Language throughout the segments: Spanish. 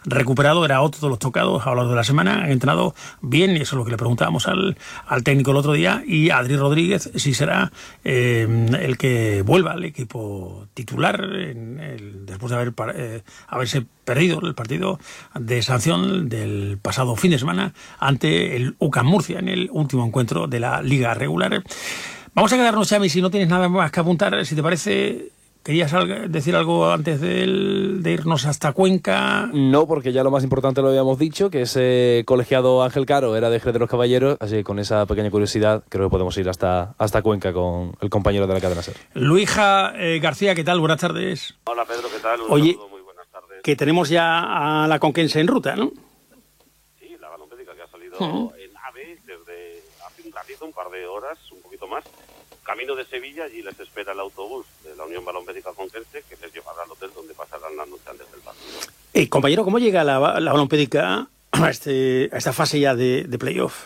recuperado, era otro de los tocados a lo largo de la semana, ha entrenado bien, y eso es lo que le preguntábamos al técnico el otro día, y Adri Rodríguez sí será el que vuelva al equipo titular después de haberse perdido el partido de sanción del pasado fin de semana ante el UCAM Murcia en el último encuentro de la Liga Regular. Vamos a quedarnos, Xavi, si no tienes nada más que apuntar, si te parece. ¿Querías decir algo antes de irnos hasta Cuenca? No, porque ya lo más importante lo habíamos dicho, que ese colegiado Ángel Caro era de Jerez de los Caballeros, así que con esa pequeña curiosidad creo que podemos ir hasta Cuenca con el compañero de la cadena SER. Luija García, ¿qué tal? Buenas tardes. Hola Pedro, ¿qué tal? Oye, saludo, muy buenas tardes. Que tenemos ya a la conquense en ruta, ¿no? Sí, la balompédica que ha salido en AVE desde hace un ratito, un par de horas, un poquito más. Camino de Sevilla, allí les espera el autobús de la Unión Balompédica Conquense que les llevará al hotel donde pasarán la noche antes del partido. Compañero, ¿cómo llega la balompédica a esta fase ya de playoff?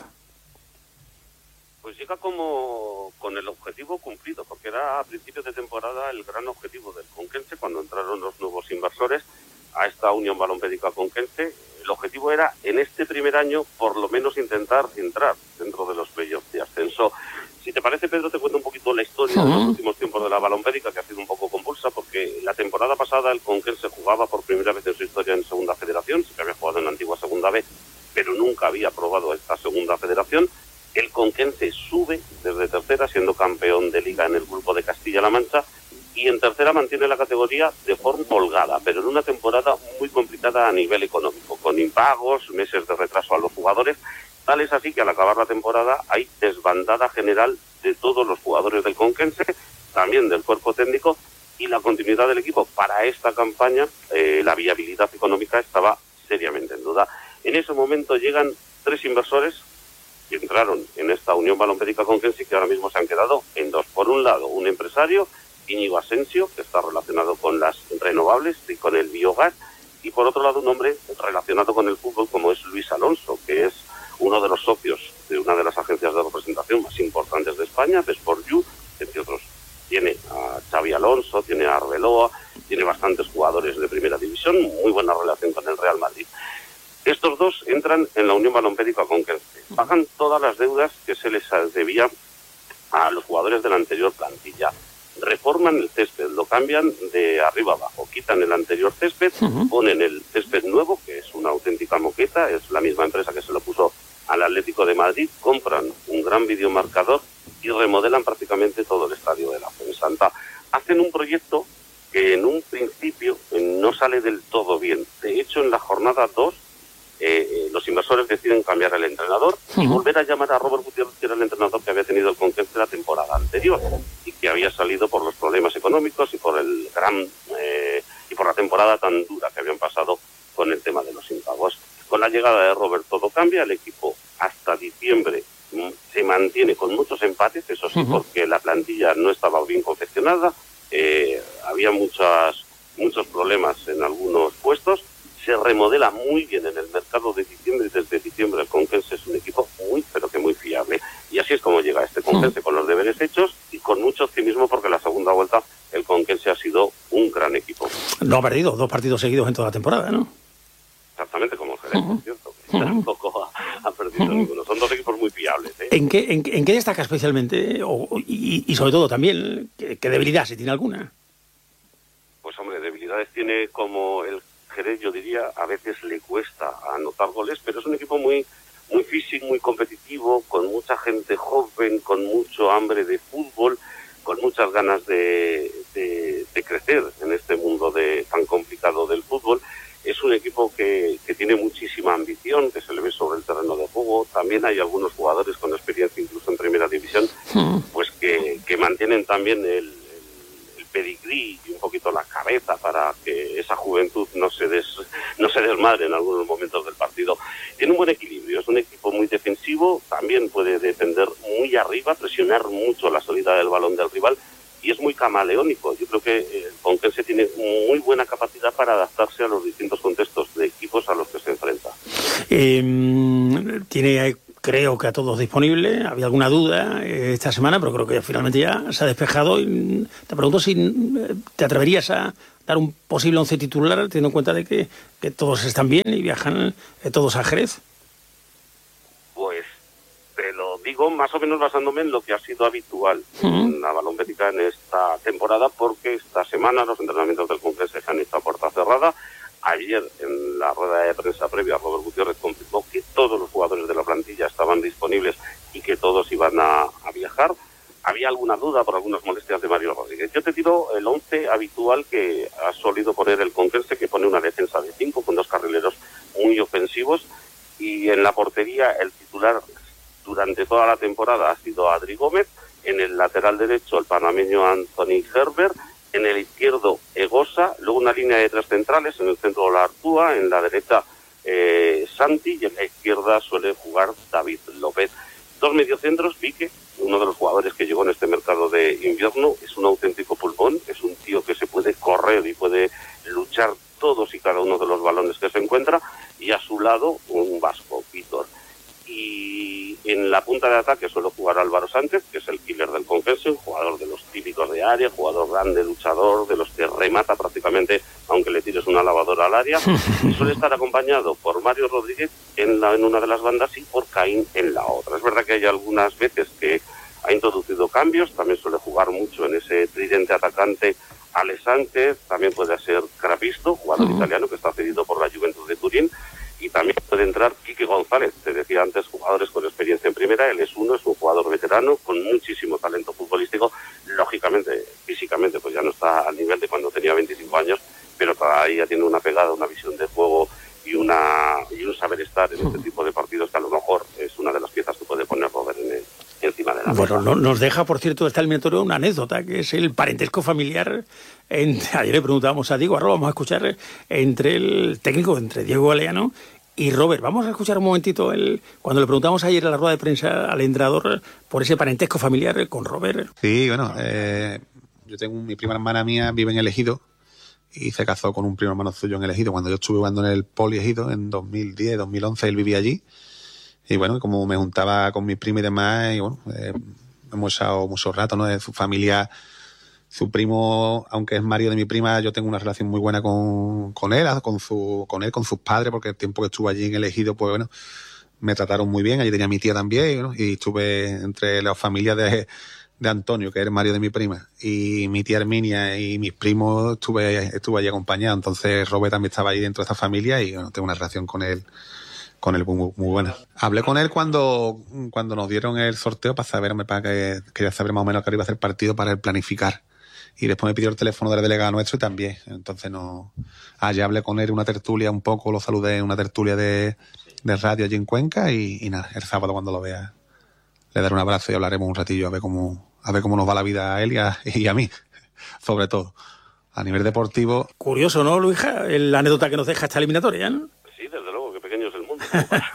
Pues llega como con el objetivo cumplido, porque era a principios de temporada el gran objetivo del Conquense cuando entraron los nuevos inversores a esta Unión Balompédica Conquense. El objetivo era, en este primer año, por lo menos intentar entrar dentro de los playoffs de ascenso. Si te parece, Pedro, te cuento un poquito la historia de los últimos tiempos de la balompédica, que ha sido un poco convulsa, porque la temporada pasada el Conquense jugaba por primera vez en su historia en Segunda Federación, sí que había jugado en la antigua Segunda B, pero nunca había probado esta Segunda Federación. El Conquense sube desde tercera, siendo campeón de Liga en el grupo de Castilla-La Mancha, y en tercera mantiene la categoría de forma holgada, pero en una temporada muy complicada a nivel económico, con impagos, meses de retraso a los jugadores. Tal es así que al acabar la temporada hay desbandada general de todos los jugadores del Conquense, también del cuerpo técnico, y la continuidad del equipo para esta campaña, la viabilidad económica estaba seriamente en duda. En ese momento llegan 3 inversores que entraron en esta Unión Balompédica Conquense y que ahora mismo se han quedado en 2. Por un lado, un empresario, Íñigo Asensio, que está relacionado con las renovables y con el biogás, y por otro lado un hombre relacionado con el fútbol como es Luis Alonso, que es uno de los socios de una de las agencias de representación más importantes de España, de Sport You, entre otros. Tiene a Xavi Alonso, tiene a Arbeloa, tiene bastantes jugadores de primera división, muy buena relación con el Real Madrid. Estos 2 entran en la Unión Balompédica Conquense, pagan todas las deudas que se les debía a los jugadores de la anterior plantilla, reforman el césped, lo cambian de arriba abajo, quitan el anterior césped, ponen el césped nuevo, que es una auténtica moqueta, es la misma empresa que se lo puso al Atlético de Madrid, compran un gran videomarcador y remodelan prácticamente todo el estadio de la Fuensanta. Hacen un proyecto que en un principio no sale del todo bien. De hecho, en la jornada 2, los inversores deciden cambiar el entrenador y volver a llamar a Robert Gutiérrez, que era el entrenador que había tenido el Conquense la temporada anterior y que había salido por los problemas económicos y por el y por la temporada tan dura que habían pasado con el tema de los impagos. Con la llegada de Robert todo cambia, el equipo hasta diciembre se mantiene con muchos empates, eso sí, porque la plantilla no estaba bien confeccionada, había muchos problemas en algunos puestos. Se remodela muy bien en el mercado de diciembre, y desde diciembre el Conquense es un equipo muy, pero que muy fiable. Y así es como llega este Conquense, con los deberes hechos y con mucho optimismo, porque la segunda vuelta el Conquense ha sido un gran equipo. No ha perdido 2 partidos seguidos en toda la temporada, ¿no? Exactamente como el Jerez, por cierto. Que tampoco ha perdido ninguno. Son 2 equipos muy fiables, ¿eh? ¿En qué destaca especialmente, y sobre todo también, qué debilidad, si tiene alguna? Pues hombre, debilidades tiene como el Jerez, yo diría, a veces le cuesta anotar goles, pero es un equipo muy físico, muy competitivo, con mucha gente joven, con mucho hambre de fútbol, con muchas ganas de crecer en este mundo tan complicado del fútbol. Es un equipo que tiene muchísima ambición, que se le ve sobre el terreno de juego. También hay algunos jugadores con experiencia incluso en primera división, pues que mantienen también el pedigrí y un poquito la cabeza para que esa juventud no se desmadre en algunos momentos del partido. Tiene un buen equilibrio, es un equipo muy defensivo, también puede defender muy arriba, presionar mucho la salida del balón del rival, y es muy camaleónico. Yo creo que el Conquense tiene muy buena capacidad para adaptarse a los distintos contextos de equipos a los que se enfrenta. Tiene creo que a todos disponibles. Había alguna duda esta semana, pero creo que finalmente ya se ha despejado. Y te pregunto si te atreverías a dar un posible 11 titular, teniendo en cuenta de que todos están bien y viajan todos a Jerez. Pues te lo digo más o menos basándome en lo que ha sido habitual en la Balombédica en esta temporada, porque esta semana los entrenamientos del Conquense se han hecho a puerta cerrada. Ayer, en la rueda de prensa previa, Robert Gutiérrez confirmó que todos los jugadores de la plantilla estaban disponibles y que todos iban a viajar. Había alguna duda por algunas molestias de Mario Rodríguez. Yo te tiro el 11 habitual que ha solido poner el Conquense, que pone una defensa de 5 con 2 carrileros muy ofensivos. Y en la portería, el titular durante toda la temporada ha sido Adri Gómez. En el lateral derecho, el panameño Anthony Herbert. En el izquierdo, Egosa, luego una línea de 3 centrales, en el centro la Artúa, en la derecha Santi, y en la izquierda suele jugar David López. 2 mediocentros, Pique, uno de los jugadores que llegó en este mercado de invierno, es un auténtico pulmón, es un tío que se puede correr y puede luchar todos y cada uno de los balones que se encuentra, y a su lado un vasco, Víctor. Y en la punta de ataque suele jugar Álvaro Sánchez, que es el killer del Conquense, un jugador de los típicos de área, jugador grande, luchador, de los que remata prácticamente, aunque le tires una lavadora al área. Y suele estar acompañado por Mario Rodríguez en una de las bandas y por Caín en la otra. Es verdad que hay algunas veces que ha introducido cambios, también suele jugar mucho en ese tridente atacante Ale Sánchez, también puede ser Crapisto, jugador italiano que está cedido por la Juventus de Turín. Y también puede entrar Quique González, te decía antes, jugadores con experiencia en primera. Él es un jugador veterano con muchísimo talento futbolístico. Lógicamente, físicamente, pues ya no está al nivel de cuando tenía 25 años, pero todavía tiene una pegada, una visión de juego y un saber estar en este tipo de partidos que a lo mejor es una de las piezas que puede poner Robert encima de la mesa. Bueno, nos deja, por cierto, esta eliminatoria una anécdota, que es el parentesco familiar. Ayer le preguntábamos a Diego, ahora vamos a escuchar entre el técnico, entre Diego Galeano y Robert. Vamos a escuchar un momentito cuando le preguntamos ayer en la rueda de prensa al entrenador por ese parentesco familiar con Robert. Sí, bueno, yo tengo mi prima hermana mía, vive en El Ejido, y se casó con un primo hermano suyo en El Ejido. Cuando yo estuve jugando en el Poli Ejido en 2010, 2011, él vivía allí. Y bueno, como me juntaba con mis primos y demás, y bueno, hemos estado mucho rato, ¿no? De su familia, su primo, aunque es marido de mi prima, yo tengo una relación muy buena con él, con sus padres, porque el tiempo que estuve allí en El Ejido, pues bueno, me trataron muy bien. Allí tenía mi tía también, y, bueno, y estuve entre las familias de Antonio, que es el marido de mi prima, y mi tía Herminia y mis primos, estuve allí acompañado. Entonces Robert también estaba ahí dentro de esta familia, y bueno, tengo una relación con él muy buena. Hablé con él cuando nos dieron el sorteo quería saber más o menos qué iba a hacer el partido para él planificar. Y después me pidió el teléfono del delegado nuestro y también. Entonces ya hablé con él una tertulia un poco, lo saludé en una tertulia de radio allí en Cuenca y nada, el sábado cuando lo vea le daré un abrazo y hablaremos un ratillo a ver cómo nos va la vida a él y a mí, sobre todo. A nivel deportivo... Curioso, ¿no, Luija? La anécdota que nos deja esta eliminatoria, ¿no? Sí, desde luego, que pequeño es el mundo,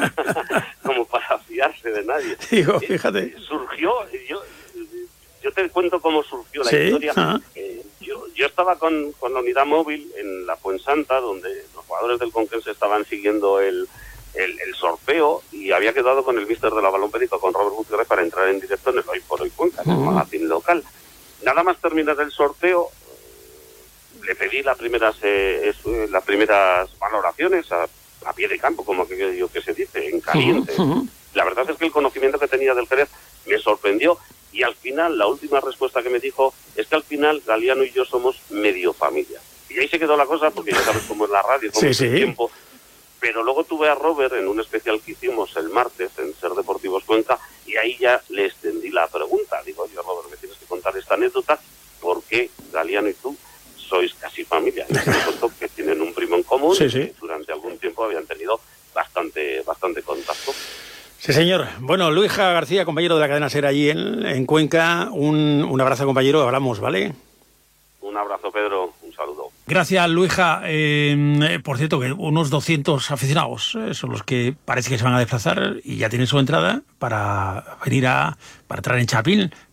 como para fiarse de nadie. Digo, fíjate. Surgió, yo te cuento cómo surgió la historia. Yo estaba con la unidad móvil en la Fuensanta, donde los jugadores del Conquense estaban siguiendo el sorteo, y había quedado con el míster de la Balombédica, con Robert Gutiérrez, para entrar en directo en el Hoy por Hoy Cuenca, en el magazine local. Nada más terminar el sorteo, le pedí las primeras valoraciones a pie de campo, como aquello que se dice, en caliente. La verdad es que el conocimiento que tenía del Jerez me sorprendió, y al final, la última respuesta que me dijo es que al final Galeano y yo somos medio familia. Y ahí se quedó la cosa, porque ya sabes cómo es la radio, cómo es el tiempo. Pero luego tuve a Robert en un especial que hicimos el martes en Ser Deportivos Cuenca, y ahí ya le extendí la pregunta. Digo, yo, Robert, me tienes que contar esta anécdota, porque Galeano y tú sois casi familia. Y me contó que tienen un primo en común, y durante algún tiempo habían tenido bastante contacto. Sí, señor. Bueno, Luija García, compañero de la cadena SER allí en Cuenca, un abrazo, compañero, hablamos, ¿vale? Un abrazo, Pedro, un saludo. Gracias, Luija. Por cierto, que unos 200 aficionados son los que parece que se van a desplazar y ya tienen su entrada para venir para entrar en Chapín,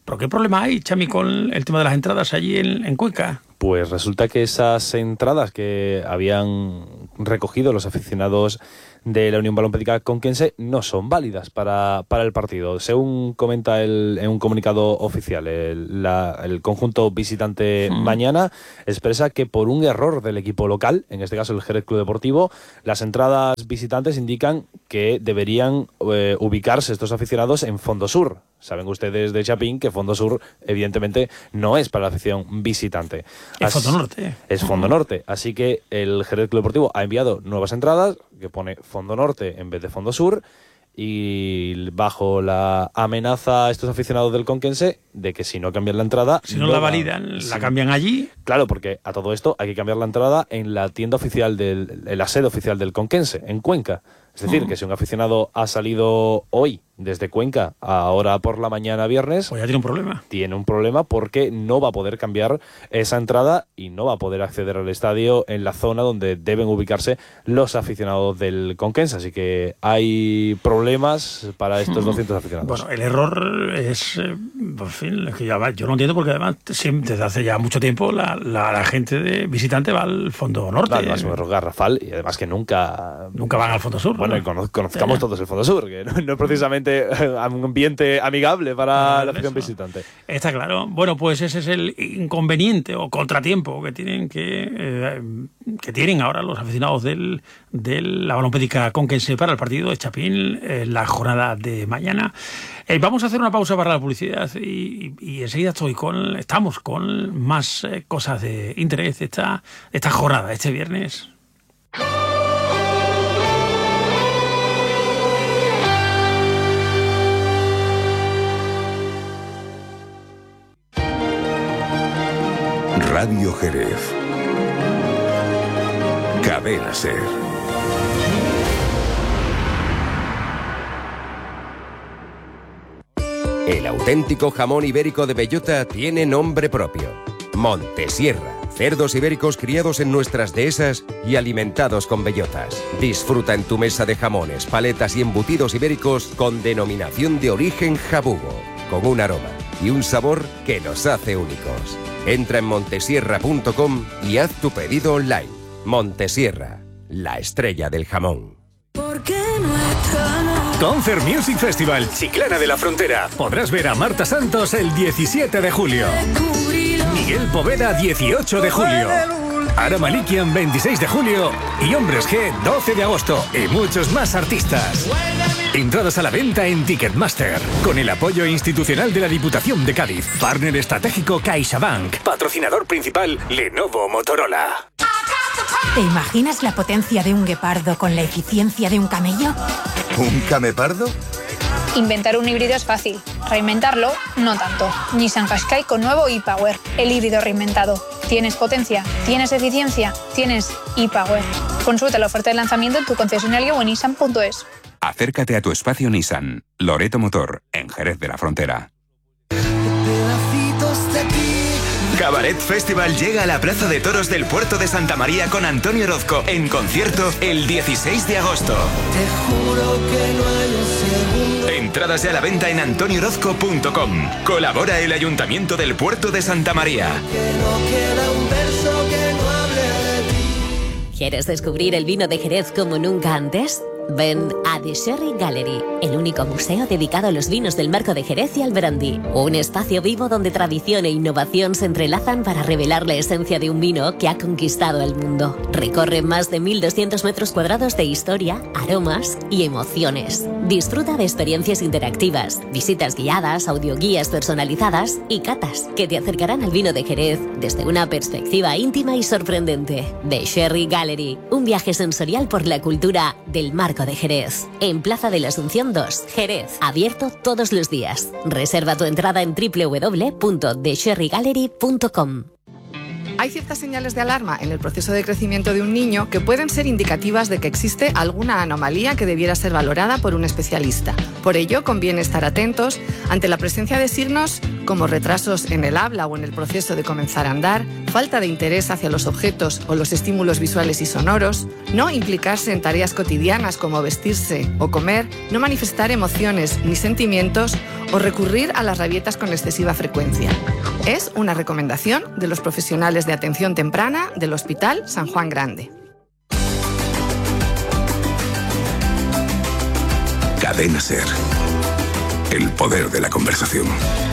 ¿Pero qué problema hay, Chami, con el tema de las entradas allí en Cuenca? Pues resulta que esas entradas que habían recogido los aficionados de la Unión Balompédica Conquense no son válidas para el partido. Según comenta en un comunicado oficial, el conjunto visitante mañana expresa que por un error del equipo local, en este caso el Jerez Club Deportivo, las entradas visitantes indican que deberían ubicarse estos aficionados en Fondo Sur. Saben ustedes de Chapín que Fondo Sur evidentemente no es para la afición visitante. Es Fondo Norte. Es Fondo Norte. Así que el Jerez Club Deportivo ha enviado nuevas entradas que pone Fondo Norte en vez de Fondo Sur, y bajo la amenaza a estos aficionados del Conquense de que si no cambian la entrada... Si no la validan, la cambian allí. Claro, porque a todo esto hay que cambiar la entrada en la tienda oficial, en la sede oficial del Conquense, en Cuenca. Es decir, que si un aficionado ha salido hoy desde Cuenca ahora por la mañana viernes... Pues ya tiene un problema. Tiene un problema porque no va a poder cambiar esa entrada y no va a poder acceder al estadio en la zona donde deben ubicarse los aficionados del Conquense. Así que hay problemas para estos 200 aficionados. Bueno, el error es... en fin, es que ya va, yo no entiendo porque además desde hace ya mucho tiempo la gente de visitante va al Fondo Norte. Además, un error garrafal y además que nunca van al Fondo Sur. Bueno, y conozcamos todos el Fondo Sur, que no es precisamente un ambiente amigable para la afición visitante. Está claro. Bueno, pues ese es el inconveniente o contratiempo que tienen ahora los aficionados de la Balompédica Conquense para el partido de Chapín la jornada de mañana. Vamos a hacer una pausa para la publicidad y enseguida estamos con más cosas de interés de esta jornada, este viernes. Radio Jerez. Cadena SER. El auténtico jamón ibérico de bellota tiene nombre propio. Montesierra. Cerdos ibéricos criados en nuestras dehesas y alimentados con bellotas. Disfruta en tu mesa de jamones, paletas y embutidos ibéricos con denominación de origen jabugo, con un aroma y un sabor que los hace únicos. Entra en montesierra.com y haz tu pedido online. Montesierra, la estrella del jamón. Concert Music Festival, Chiclana de la Frontera. Podrás ver a Marta Santos el 17 de julio. Miguel Poveda 18 de julio. Ara Malikian 26 de julio. Y Hombres G 12 de agosto. Y muchos más artistas. Entradas a la venta en Ticketmaster. Con el apoyo institucional de la Diputación de Cádiz. Partner estratégico CaixaBank. Patrocinador principal Lenovo Motorola. ¿Te imaginas la potencia de un guepardo con la eficiencia de un camello? ¿Un camepardo? Inventar un híbrido es fácil, reinventarlo no tanto. Nissan Qashqai con nuevo e-Power, el híbrido reinventado. ¿Tienes potencia? ¿Tienes eficiencia? ¿Tienes e-Power? Consulta la oferta de lanzamiento en tu concesionario o en nissan.es. Acércate a tu espacio Nissan, Loreto Motor, en Jerez de la Frontera. Cabaret Festival llega a la Plaza de Toros del Puerto de Santa María con Antonio Orozco en concierto el 16 de agosto. Te juro que no hay un segundo. Entradas ya a la venta en antoniorozco.com. Colabora el Ayuntamiento del Puerto de Santa María. Que no queda un verso que no hable de ti. ¿Quieres descubrir el vino de Jerez como nunca antes? Ven a The Sherry Gallery, el único museo dedicado a los vinos del Marco de Jerez y al brandy. Un espacio vivo donde tradición e innovación se entrelazan para revelar la esencia de un vino que ha conquistado el mundo. Recorre más de 1.200 metros cuadrados de historia, aromas y emociones. Disfruta de experiencias interactivas, visitas guiadas, audioguías personalizadas y catas que te acercarán al vino de Jerez desde una perspectiva íntima y sorprendente. The Sherry Gallery, un viaje sensorial por la cultura del Marco de Jerez, en Plaza de la Asunción 2, Jerez, abierto todos los días. Reserva tu entrada en www.thesherrygallery.com. Hay ciertas señales de alarma en el proceso de crecimiento de un niño que pueden ser indicativas de que existe alguna anomalía que debiera ser valorada por un especialista. Por ello, conviene estar atentos ante la presencia de signos como retrasos en el habla o en el proceso de comenzar a andar, falta de interés hacia los objetos o los estímulos visuales y sonoros, no implicarse en tareas cotidianas como vestirse o comer, no manifestar emociones ni sentimientos o recurrir a las rabietas con excesiva frecuencia. Es una recomendación de los profesionales de atención temprana del Hospital San Juan Grande. Cadena SER. El poder de la conversación.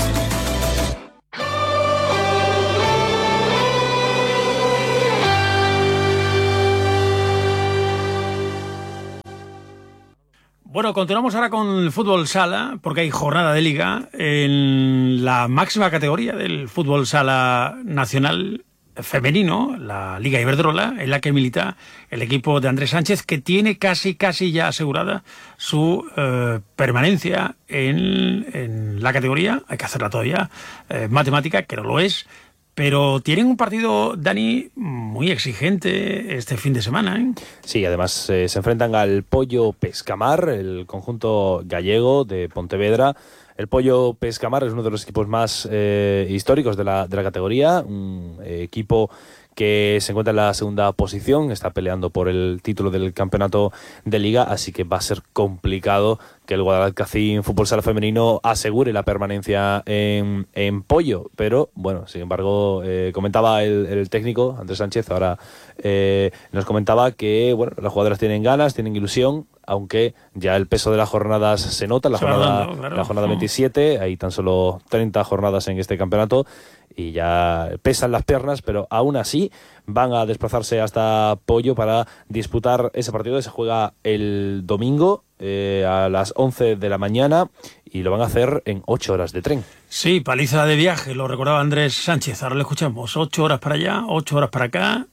Bueno, continuamos ahora con el fútbol sala, porque hay jornada de liga en la máxima categoría del fútbol sala nacional femenino, la Liga Iberdrola, en la que milita el equipo de Andrés Sánchez, que tiene casi ya asegurada su permanencia en la categoría. Hay que hacerla todavía matemática, que no lo es, pero tienen un partido, Dani, muy exigente este fin de semana, ¿eh? Sí, además se enfrentan al Pollo Pescamar, el conjunto gallego de Pontevedra. El Pollo Pescamar es uno de los equipos más históricos de la categoría, un equipo que se encuentra en la segunda posición, está peleando por el título del campeonato de liga, así que va a ser complicado que el Guadalcacín Fútbol Sala Femenino asegure la permanencia en Pollo, pero bueno, sin embargo, comentaba el técnico, Andrés Sánchez, ahora nos comentaba que bueno, las jugadoras tienen ganas, tienen ilusión, aunque ya el peso de las jornadas se nota, la jornada 27, hay tan solo 30 jornadas en este campeonato y ya pesan las piernas, pero aún así van a desplazarse hasta Pollo para disputar ese partido que se juega el domingo a las 11 de la mañana y lo van a hacer en 8 horas de tren. Sí, paliza de viaje, lo recordaba Andrés Sánchez, ahora lo escuchamos, 8 horas para allá, 8 horas para acá,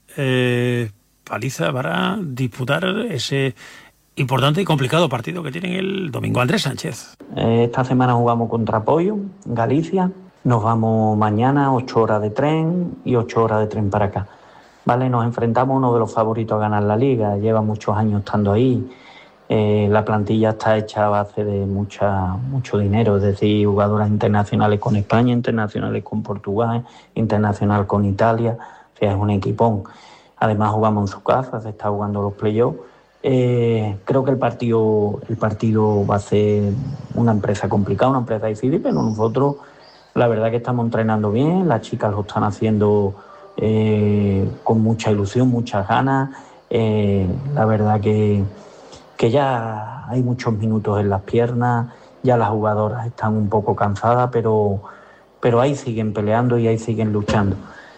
paliza para disputar ese importante y complicado partido que tienen el domingo. Andrés Sánchez. Esta semana jugamos contra Pollo, Galicia. Nos vamos mañana, 8 horas de tren y 8 horas de tren para acá. Vale, nos enfrentamos a uno de los favoritos a ganar la liga. Lleva muchos años estando ahí. La plantilla está hecha a base de mucho dinero, es decir, jugadoras internacionales con España, internacionales con Portugal, internacional con Italia. O sea, es un equipón. Además jugamos en su casa, se está jugando los playoffs. Creo que el partido va a ser una empresa complicada, una empresa difícil, pero nosotros la verdad que estamos entrenando bien, las chicas lo están haciendo con mucha ilusión, muchas ganas. La verdad que ya hay muchos minutos en las piernas, ya las jugadoras están un poco cansadas, pero ahí siguen peleando y ahí siguen luchando.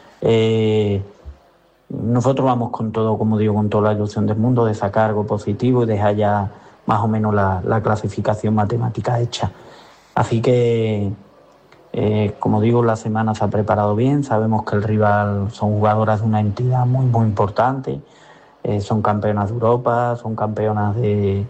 Nosotros vamos con todo, como digo, con toda la ilusión del mundo de sacar algo positivo y dejar ya más o menos la clasificación matemática hecha. Así que, como digo, la semana se ha preparado bien, sabemos que el rival son jugadoras de una entidad muy importante, son campeonas de Europa, son campeonas de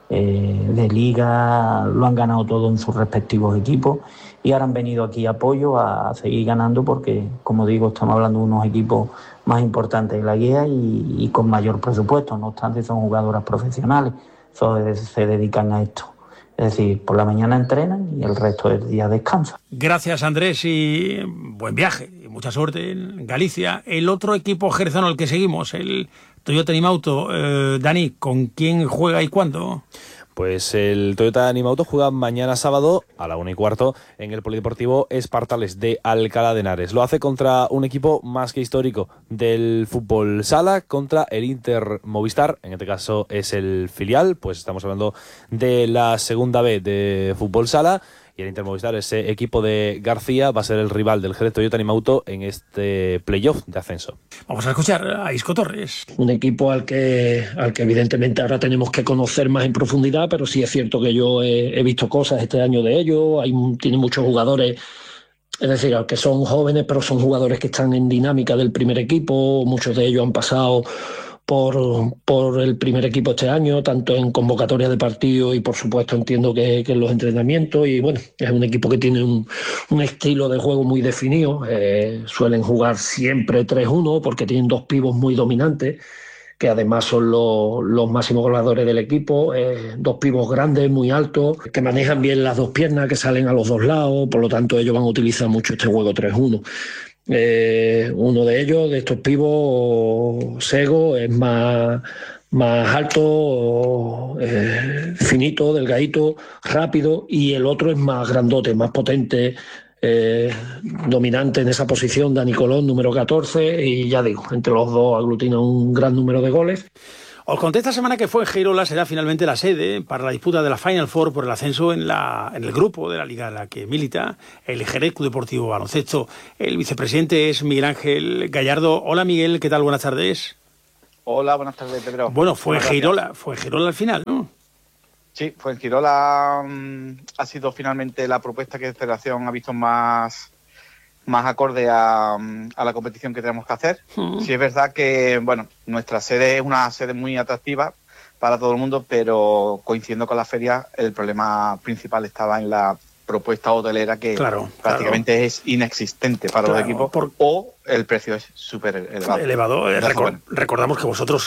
liga, lo han ganado todo en sus respectivos equipos y ahora han venido aquí a Pollo a seguir ganando porque, como digo, estamos hablando de unos equipos más importantes de la guía y con mayor presupuesto. No obstante, son jugadoras profesionales, se dedican a esto. Es decir, por la mañana entrenan y el resto del día descansan. Gracias, Andrés, y buen viaje y mucha suerte en Galicia. El otro equipo jerezano al que seguimos, el Toyota Animauto. Dani, ¿con quién juega y cuándo? Pues el Toyota Animauto juega mañana sábado a la 1:15 en el Polideportivo Espartales de Alcalá de Henares. Lo hace contra un equipo más que histórico del fútbol sala, contra el Inter Movistar. En este caso es el filial, pues estamos hablando de la segunda B de fútbol sala. Y el Inter Movistar, ese equipo de García, va a ser el rival del Jerez Toyota Animauto en este playoff de ascenso. Vamos a escuchar a Isco Torres. Un equipo al que evidentemente ahora tenemos que conocer más en profundidad, pero sí es cierto que yo he visto cosas este año de ellos. Tiene muchos jugadores, es decir, que son jóvenes, pero son jugadores que están en dinámica del primer equipo. Muchos de ellos han pasado por el primer equipo este año, tanto en convocatorias de partido y por supuesto entiendo que en los entrenamientos. Y bueno, es un equipo que tiene un estilo de juego muy definido. Suelen jugar siempre 3-1 porque tienen dos pivos muy dominantes, que además son los máximos goleadores del equipo, dos pibos grandes, muy altos, que manejan bien las dos piernas, que salen a los dos lados, por lo tanto ellos van a utilizar mucho este juego 3-1. Uno de ellos, de estos pibos, Sego, es más alto, finito, delgadito, rápido, y el otro es más grandote, más potente, dominante en esa posición, Dani Colón, número 14, y ya digo, entre los dos aglutina un gran número de goles. Os conté esta semana que Fuengirola será finalmente la sede para la disputa de la Final Four por el ascenso en el grupo de la liga en la que milita el Jerez Club Deportivo Baloncesto. El vicepresidente es Miguel Ángel Gallardo. Hola Miguel, ¿qué tal? Buenas tardes. Hola, buenas tardes, Pedro. Bueno, Fuengirola al final, ¿no? Sí, Fuengirola ha sido finalmente la propuesta que la Federación ha visto más acorde a la competición que tenemos que hacer. Sí, es verdad que, bueno, nuestra sede es una sede muy atractiva para todo el mundo, pero coincidiendo con la feria, el problema principal estaba en la propuesta hotelera, que prácticamente es inexistente para los equipos, o el precio es súper elevado. Recordamos que vosotros,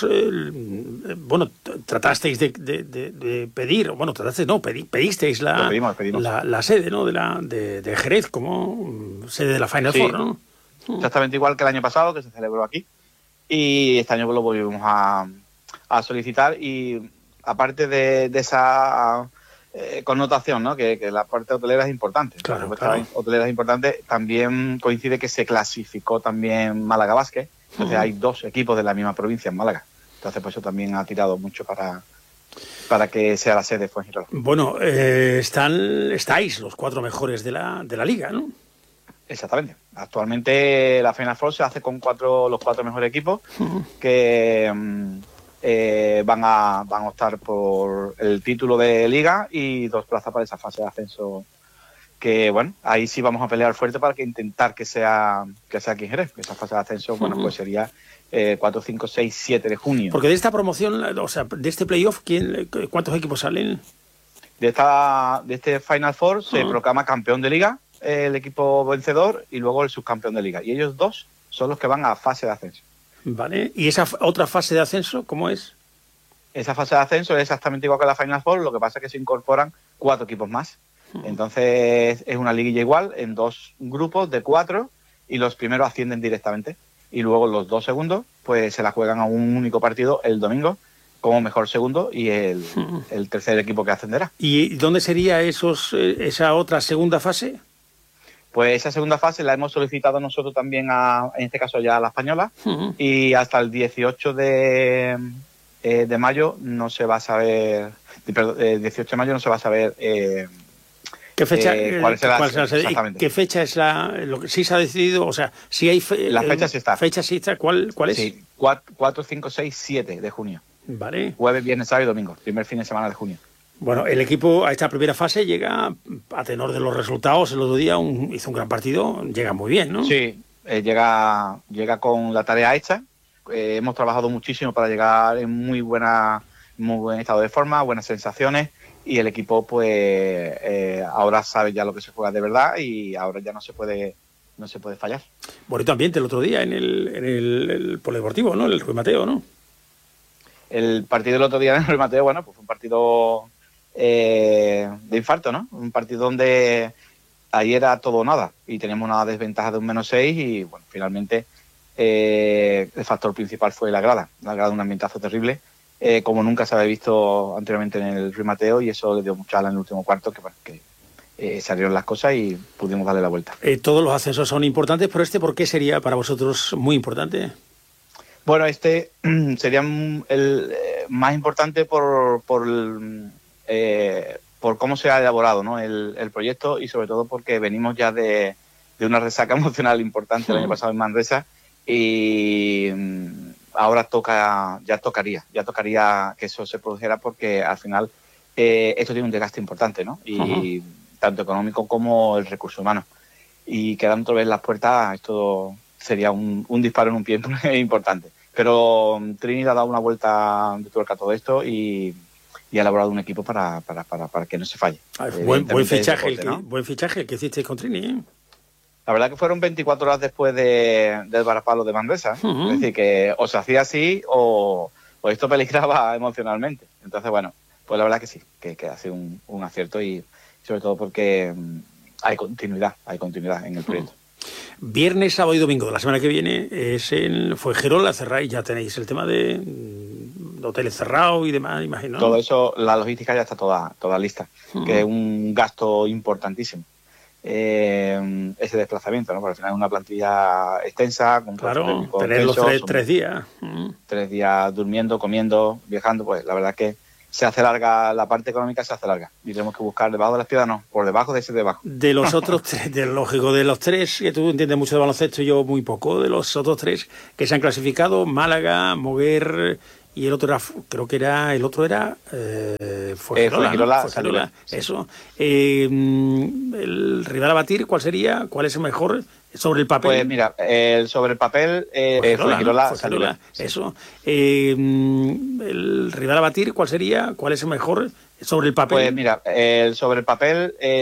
tratasteis de pedir, pedisteis la sede, ¿no?, de Jerez como sede de la Final Four, ¿no? Exactamente igual que el año pasado, que se celebró aquí, y este año lo volvimos a solicitar, y aparte de esa connotación, ¿no?, que la parte hotelera es importante. Claro. Hotelera es importante. También coincide que se clasificó también Málaga Basket. Entonces hay dos equipos de la misma provincia en Málaga. Entonces pues eso también ha tirado mucho para que sea la sede de Fuengirola. Bueno, estáis los 4 mejores de la liga, ¿no? Exactamente. Actualmente la Final Four se hace con los 4 mejores equipos que van a optar por el título de liga y 2 plazas para esa fase de ascenso, que bueno, ahí sí vamos a pelear fuerte para intentar que sea aquí en Jerez. Esa fase de ascenso, bueno, pues sería 4, 5, 6, 7 de junio. Porque de esta promoción, o sea, de este playoff, ¿cuántos equipos salen? De este Final Four se proclama campeón de liga el equipo vencedor y luego el subcampeón de liga, y ellos 2 son los que van a fase de ascenso. Vale, ¿y esa otra fase de ascenso cómo es? Esa fase de ascenso es exactamente igual que la Final Four, lo que pasa es que se incorporan 4 equipos más. Entonces es una liguilla igual, en 2 grupos de 4, y los primeros ascienden directamente. Y luego los 2 segundos pues se la juegan a un único partido el domingo como mejor segundo, y el tercer equipo que ascenderá. ¿Y dónde sería esa otra segunda fase? Pues esa segunda fase la hemos solicitado nosotros también, en este caso ya a la Española, y hasta el 18 de mayo no se va a saber, 18 de mayo no se va a saber ¿qué fecha? ¿Cuál será exactamente? ¿Qué fecha es lo que sí se ha decidido? O sea, si hay la fecha sí está. ¿Fecha sí está? ¿Cuál es? Sí, 4, 5, 6, 7 de junio. Vale. Jueves, viernes, sábado y domingo, primer fin de semana de junio. Bueno, el equipo a esta primera fase llega, a tenor de los resultados, el otro día hizo un gran partido, llega muy bien, ¿no? Sí, llega con la tarea hecha. Hemos trabajado muchísimo para llegar en muy buen estado de forma, buenas sensaciones, y el equipo pues ahora sabe ya lo que se juega de verdad, y ahora ya no se puede fallar. Bonito ambiente el otro día en el polideportivo, ¿no? El Ruiz Mateo, ¿no? El partido del otro día en el Ruiz Mateo, bueno, pues fue un partido de infarto, ¿no? Un partido donde ahí era todo o nada, y teníamos una desventaja de un -6, y bueno, finalmente el factor principal fue la grada, un ambientazo terrible, como nunca se había visto anteriormente en el Ruiz Mateo, y eso le dio mucha ala en el último cuarto, que salieron las cosas y pudimos darle la vuelta. Todos los ascensos son importantes, pero ¿por qué sería para vosotros muy importante? Bueno, sería el más importante por cómo se ha elaborado, ¿no?, el proyecto, y sobre todo porque venimos ya de una resaca emocional importante el año pasado en Manresa, y ahora tocaría que eso se produjera, porque al final esto tiene un desgaste importante, ¿no? Y tanto económico como el recurso humano. Y quedando otra vez las puertas, esto sería un disparo en un pie importante. Pero Trini ha dado una vuelta de tuerca a todo esto y ha elaborado un equipo para que no se falle. Buen fichaje, buen fichaje el que hicisteis con Trini, ¿eh? La verdad que fueron 24 horas después del varapalo de Manresa. Es decir, que o se hacía así o pues esto peligraba emocionalmente. Entonces, bueno, pues la verdad que sí, que ha sido un acierto y sobre todo porque hay continuidad en el proyecto. Viernes, sábado y domingo de la semana que viene es en Fuengirola, cerráis, ya tenéis el tema de hoteles cerrados y demás, imagino. Todo eso, la logística ya está toda lista, que es un gasto importantísimo. Ese desplazamiento, ¿no? Porque al final es una plantilla extensa, con tener los tres días. 3 días durmiendo, comiendo, viajando, pues la verdad que se hace larga, la parte económica se hace larga. Y tenemos que buscar debajo de las piedras, no, por debajo de ese debajo. De los otros tres, lógico, de los tres, que tú entiendes mucho de baloncesto y yo muy poco, de los otros tres que se han clasificado, Málaga, Moguer y el otro era, creo que era, Fuengirola, eso. El rival a batir, ¿cuál sería? ¿Cuál es el mejor sobre el papel? Pues mira, sobre el papel, Fuengirola, eso. El rival a batir, ¿cuál sería? ¿Cuál es el mejor sobre el papel? Pues mira, sobre el papel